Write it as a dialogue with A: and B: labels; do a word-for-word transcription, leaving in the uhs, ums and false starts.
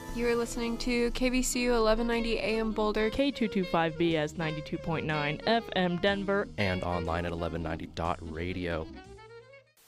A: You are listening to K B C U eleven ninety A M Boulder,
B: K two twenty-five B S ninety-two point nine F M Denver,
C: and online at eleven ninety dot radio.